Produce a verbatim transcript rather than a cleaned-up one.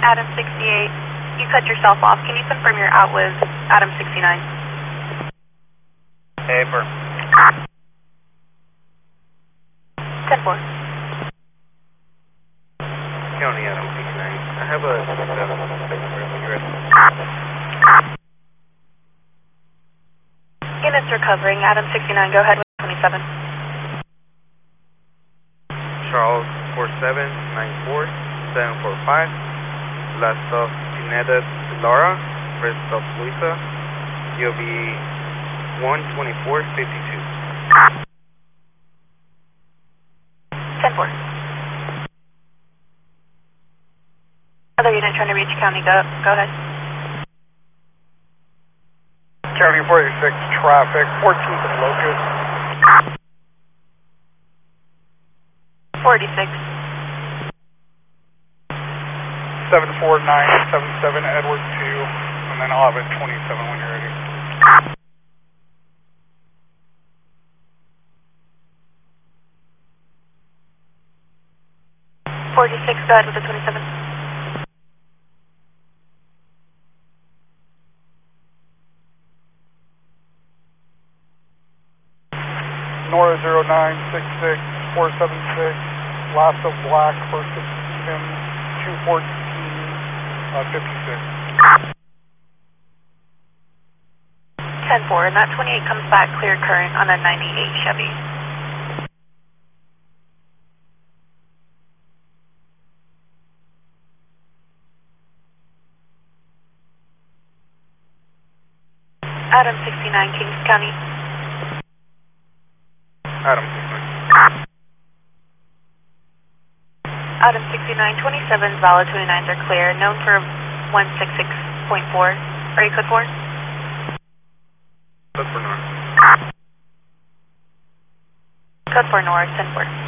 Adam sixty-eight. You cut yourself off. Can you confirm you're out with Adam sixty-nine? Paper. ten four. County Adam sixty-nine. I have a seven. Units recovering. Adam sixty-nine, go ahead with twenty-seven. Charles four seven nine four seven four five. Last of Pineda Lara, first of Luisa. You'll be one twenty-four fifty-two. ten four. Other unit trying to reach county, go, go ahead. County forty-six traffic, fourteenth and Locust. forty-six. seven four nine seven seven Edward two, and then I'll have it twenty-seven when you're ready. forty-six, go ahead with the twenty-seven. Nora zero nine six six four seven six, last of Black, first of Stephen, two fourteen fifty-six. ten four, and that twenty-eight comes back clear current on a ninety-eight Chevy. Adam sixty-nine, Kings County. Adam sixty-nine. Adam sixty-nine, twenty-sevens, valid twenty-nines are clear, known for one sixty-six point four. Are you code four? Code for North. Code four North, ten four.